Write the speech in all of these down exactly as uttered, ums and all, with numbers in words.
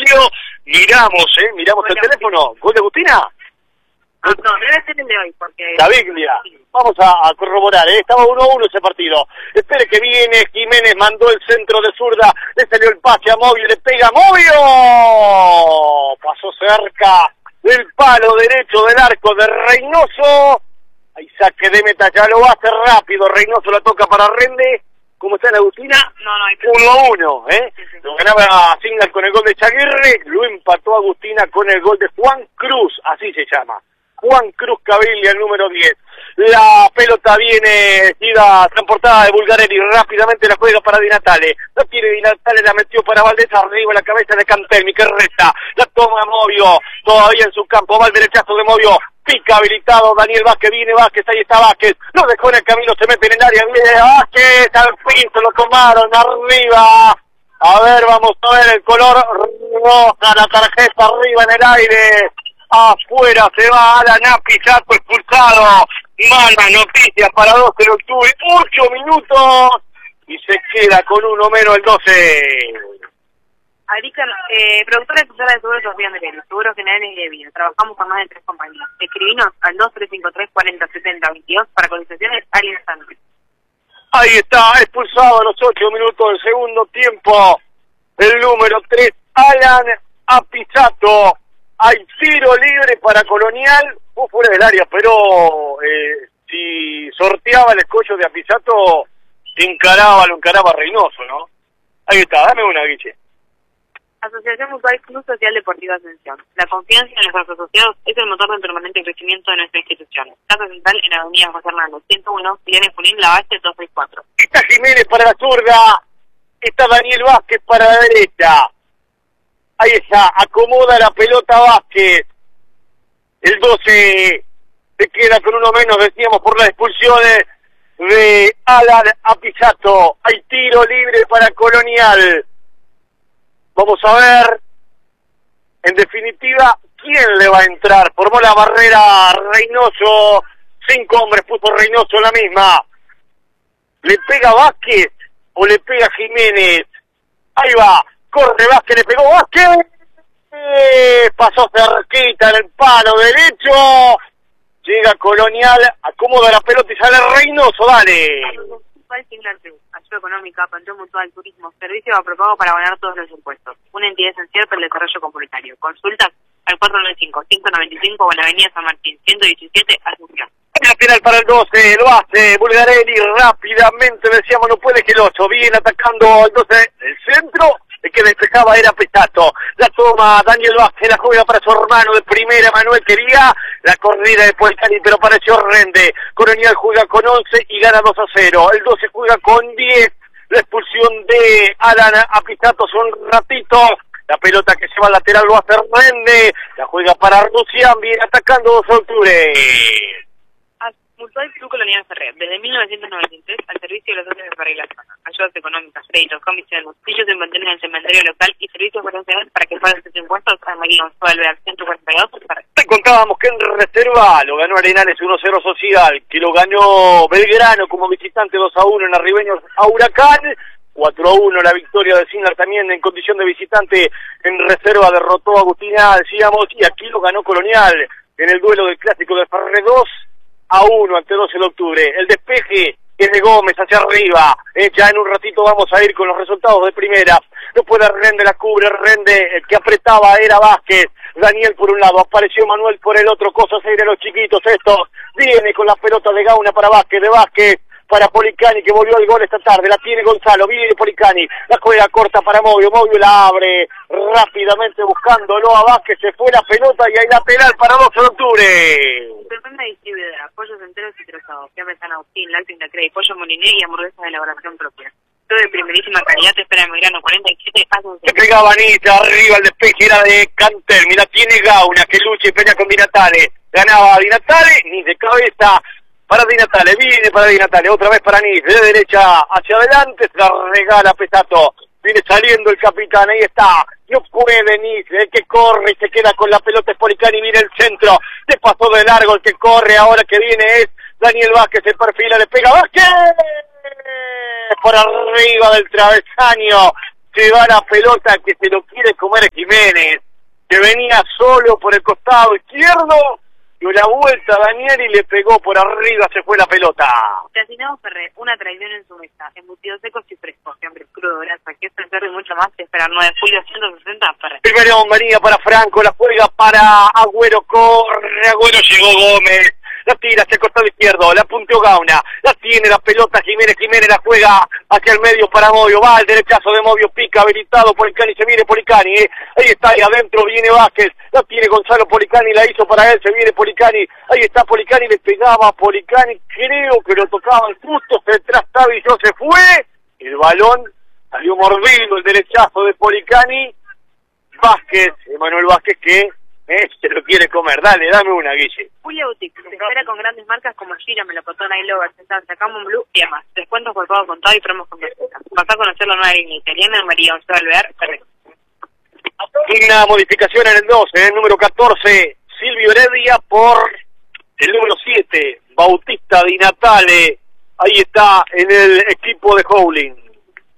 Movio. Miramos, ¿eh? Miramos el teléfono. ¿Gol de Agustina? Ah, no, debe ser el de hoy, porque... La Biblia. Vamos a, a corroborar, ¿eh? Estaba uno a uno ese partido. Espere que viene, Jiménez mandó el centro de zurda, le salió el pase a Movio, le pega Movio. Pasó cerca del palo derecho del arco de Reynoso. Ahí saque de meta, ya lo hace rápido. Reynoso la toca para Rende. ¿Cómo está la Agustina? No, no, hay uno a uno, ¿eh? Sí, sí. Lo ganaba Signal con el gol de Chaguirre, lo empató Agustina con el gol de Juan Cruz, así se llama. Juan Cruz Caviglia, el número diez. La pelota viene gira transportada de Bulgarelli, rápidamente la juega para Di Natale. La tiene Di Natale, la metió para Valdés, arriba la cabeza de Cantelmi, que resta. La toma Movio, todavía en su campo, va el derechazo de Movio. Pica habilitado, Daniel Vázquez, viene Vázquez, ahí está Vázquez. Lo dejó en el camino, se mete en el área, viene Vázquez, al pinto, lo tomaron arriba. A ver, vamos a ver el color roja, la tarjeta arriba en el aire. Afuera se va Alan Appisato, expulsado. Mala noticia para doce de octubre, ocho minutos y se queda con uno menos el doce. Arica, eh, productora asesora de seguros Sofía Andrés, seguros generales y de vida. Trabajamos con más de tres compañías. Escribinos al dos tres cinco tres cuarenta setenta veintidós para cotizaciones al instante. Ahí está, expulsado a los ocho minutos del segundo tiempo. El número tres, Alan Appisato. Hay tiro libre para Colonial, fue fuera del área, pero eh, si sorteaba el escollo de Appisato, encaraba, lo encaraba Reynoso, ¿no? Ahí está, dame una, Guiche. Asociación Mutual Club Social Deportiva Ascensión. La confianza en nuestros asociados es el motor del permanente crecimiento de nuestra institución. Casa Central en Avenida José Hernández, ciento uno, Julián Junín, Lavalle, doscientos sesenta y cuatro. Está Jiménez para la zurda, está Daniel Vázquez para la derecha. Ahí está, acomoda la pelota Vázquez. El doce se queda con uno menos, decíamos, por las expulsiones de Alan Appisato. Hay tiro libre para Colonial. Vamos a ver, en definitiva, quién le va a entrar. Formó la barrera Reynoso, cinco hombres puso Reynoso en la misma. ¿Le pega Vázquez o le pega Jiménez? Ahí va. Corre Vázquez, le pegó Vázquez, eh, pasó cerquita en el palo derecho, llega Colonial, acomoda la pelota y sale Reynoso, dale. Ayuda económica, Panteón Mutual, Turismo, servicio apropiado para abonar todos los impuestos. Una entidad esencial para el desarrollo comunitario. Consultas al cuatro nueve cinco, cinco nueve cinco o en la Avenida San Martín, ciento diecisiete, Asunción. Lateral para el doce, lo hace Bulgarelli rápidamente, decíamos, no puede que el ocho, viene atacando el doce, el centro. El que despejaba era Appisato. La toma Daniel Vázquez, la juega para su hermano de primera, Manuel quería la corrida de Polcani, pero pareció Rende. Colonial juega con once y gana dos a cero. El doce juega con diez. La expulsión de Alan Appisato hace un ratito. La pelota que se va al lateral lo hace Rende. La juega para Lucián, viene atacando dos de octubre. Mutual Club Colonial Ferrer, desde mil novecientos noventa y tres al servicio de los socios de Ferrer y la zona. Ayudas económicas, créditos, comisiones, sillos de mantener en el cementerio local y servicios preferenciales para que paguen sus impuestos a María González Alvear, ciento cuarenta y dos. Te contábamos que en reserva lo ganó Arenales uno cero Social, que lo ganó Belgrano como visitante dos a uno en Arribeños a Huracán, cuatro a uno la victoria de Signal también en condición de visitante en reserva, derrotó a Agustina, decíamos, y aquí lo ganó Colonial en el duelo del clásico de Ferrer dos a uno ante doce de octubre. El despeje es de Gómez hacia arriba. Eh, ya en un ratito vamos a ir con los resultados de primera. No puede Rende, la cubre Rende. El que apretaba era Vázquez. Daniel por un lado, apareció Manuel por el otro. Cosas aire los chiquitos estos. Viene con la pelota de Gauna para Vázquez, de Vázquez para Policani, que volvió al gol esta tarde. La tiene Gonzalo, viene Policani. La juega corta para Movio. Movio la abre rápidamente buscándolo a Vázquez. Se fue la pelota y hay lateral para doce de octubre. Tremenda distribuidora, pollos enteros y trozados, fiambre San Agustín, Láctea Intacrey, pollo Moliné y hamburguesas de elaboración propia. Todo de primerísima calidad, te espera en Belgrano cuarenta y siete, Asunción. Se pegaba Anita, arriba el despeje era de Canter, mira, tiene Gauna, que lucha y pelea con Di Natale. Ganaba Di Natale, ni de cabeza para Di Natale, viene para Di Natale, otra vez para Nis, de derecha hacia adelante, se la regala Appisato. Viene saliendo el capitán, ahí está, no puede Nis, el que corre y se queda con la pelota es Policani, viene el centro, le pasó de largo el que corre, ahora que viene es Daniel Vázquez, se perfila, le pega Vázquez, por arriba del travesaño, se va la pelota que se lo quiere comer Jiménez, que venía solo por el costado izquierdo, dio la vuelta a Daniel y le pegó por arriba, se fue la pelota. Chacinado Ferré, una traición en su mesa, embutidos secos y frescos, siempre crudo, grasa, queso, cerdo y mucho más, te espera el nueve de julio, ciento sesenta Ferré. Primero María para Franco, la juega para Agüero, corre, Agüero, llegó Gómez. La tira hacia el costado izquierdo, la punteó Gauna, la tiene la pelota Jiménez, Jiménez la juega hacia el medio para Movio, va el derechazo de Movio, pica, habilitado Policani, se viene Policani, eh. ahí está, ahí adentro viene Vázquez, la tiene Gonzalo Policani, la hizo para él, se viene Policani, ahí está Policani, le pegaba a Policani, creo que lo tocaban justo, detrás Tavillo se fue, el balón salió mordido, el derechazo de Policani, Vázquez, Emanuel Vázquez que... Eh, se lo quiere comer, dale, dame una, Guille. Julia Boutique, se espera con grandes marcas como Gira, Melocotón, iLover, Sensancia, Camon Blue y demás. Descuentos por pago contado y promos con tarjeta. Vas a conocer la nueva línea italiana, María Gonzalo Alvear, Ferré. Una modificación en el doce, en el número catorce, Silvio Heredia por el número siete, Bautista Di Natale. Ahí está en el equipo de Howling.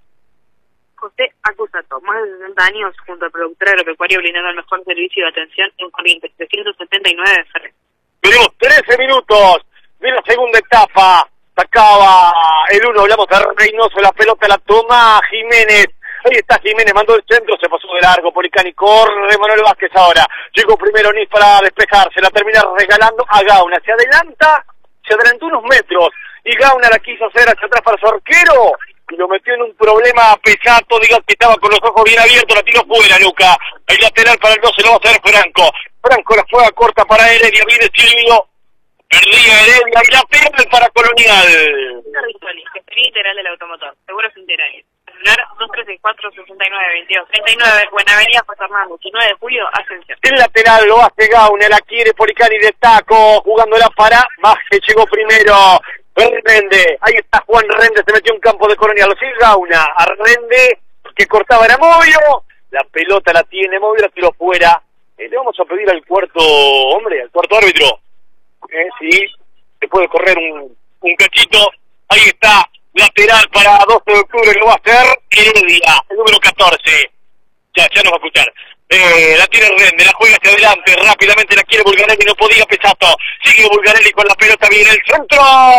José Acusato, más de sesenta años, junto al productor agropecuario brindando el mejor servicio de atención en Corrientes, trescientos setenta y nueve de Ferré. Tenemos trece minutos de la segunda etapa, sacaba el uno, hablamos de Reynoso, la pelota la toma Jiménez, ahí está Jiménez, mandó el centro, se pasó de largo, Policani, corre Manuel Vázquez ahora, llegó primero Nis para despejarse, la termina regalando a Gauna, se adelanta, se adelantó unos metros, y Gauna la quiso hacer hacia atrás para su arquero, y lo metió en un problema pesato, diga que estaba con los ojos bien abiertos, la tiró fuera, Luca. El lateral para el doce lo va a hacer Franco. Franco la juega corta para Heredia, viene Silvio. Perdía Heredia y la pierde para Colonial. Rituali, gestoría integral del automotor, seguros integrales. Celular dos tres seis cuatro, seis nueve, veintidós treinta y nueve, Buena Avenida, José Hernández, nueve de julio, Ascensión. El lateral lo hace Gauna, la quiere Policani de taco, jugándola para Vázquez, llegó primero. Rende, ahí está Juan Rende, se metió en campo de Colonial, lo sigue Gauna, a Rende, que cortaba era Movio, la pelota la tiene Movio, la tiró fuera, eh, le vamos a pedir al cuarto hombre, al cuarto árbitro, eh, sí, se puede correr un, un cachito, ahí está, lateral para doce de octubre, lo va a hacer Heredia, el número catorce, ya, ya nos va a escuchar. Eh, la tiene Rende, la juega hacia adelante, rápidamente la quiere Bulgarelli, no podía Pesato, sigue Bulgarelli con la pelota, viene el centro,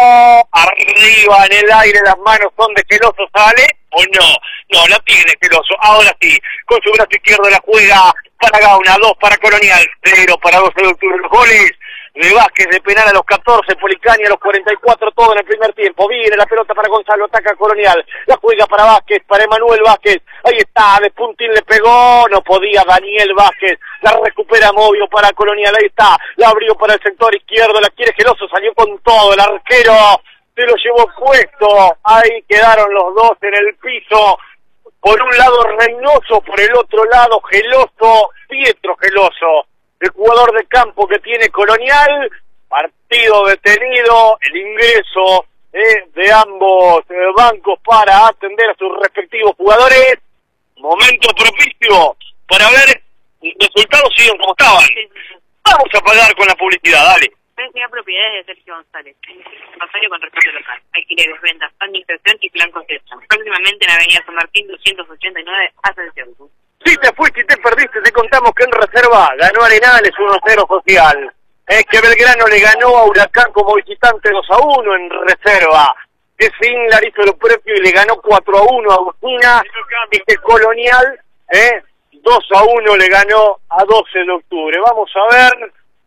arriba en el aire, las manos son de Geloso, ¿sale o no? No, la tiene Geloso, ahora sí, con su brazo izquierdo la juega para Gauna, dos para Colonial, cero para doce de octubre, los goles de Vázquez de penal a los catorce, Policani a los cuarenta y cuatro, todo en el primer tiempo, viene la pelota para Gonzalo, ataca Colonial, la juega para Vázquez, para Emanuel Vázquez, ahí está, de puntín le pegó, no podía Daniel Vázquez, la recupera Movio para Colonial, ahí está, la abrió para el sector izquierdo, la quiere Geloso, salió con todo, el arquero se lo llevó puesto, ahí quedaron los dos en el piso, por un lado Reynoso, por el otro lado Geloso, Pietro Geloso, el jugador de campo que tiene Colonial, partido detenido, el ingreso eh, de ambos eh, bancos para atender a sus respectivos jugadores, momento propicio para ver los resultados siguen como estaban. Vamos a pagar con la publicidad, dale. Venta propiedades de Sergio González, Rosario con respaldo local, alquileres, ventas, administración y plan construcción. Próximamente en Avenida San Martín doscientos ochenta y nueve, Ascensión. Si te fuiste y te perdiste, te contamos que en reserva ganó Arenales uno cero social. Es que Belgrano le ganó a Huracán como visitante dos a uno en reserva. Que Singlar hizo lo propio y le ganó cuatro a uno a Agustina. Y que Colonial eh, dos a uno le ganó a doce de octubre. Vamos a ver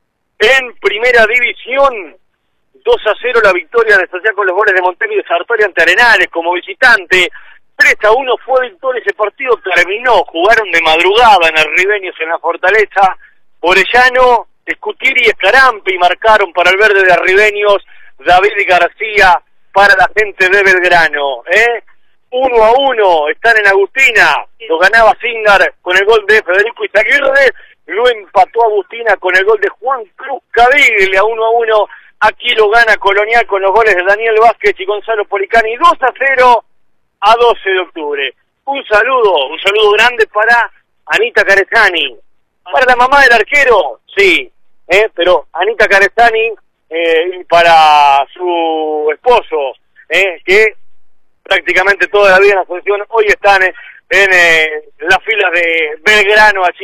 en primera división. dos a cero la victoria de Social con los goles de Montevideo y Sartori ante Arenales como visitante. tres a uno fue victoria, ese partido terminó, jugaron de madrugada en Arribeños en la Fortaleza, Orellano, Escutieri y Escarampi marcaron para el verde de Arribeños, David García para la gente de Belgrano, ¿eh? uno a uno, están en Agustina, lo ganaba Singar con el gol de Federico Izaguirre, lo empató Agustina con el gol de Juan Cruz Caviglia, uno a uno, aquí lo gana Colonial con los goles de Daniel Vázquez y Gonzalo Policani, dos a cero, a doce de octubre. Un saludo, un saludo grande para Anita Carezani. Para la mamá del arquero, sí, eh, pero Anita Carezani eh, y para su esposo, eh, que prácticamente toda la vida en Asunción hoy están eh, en eh, las filas de Belgrano allí.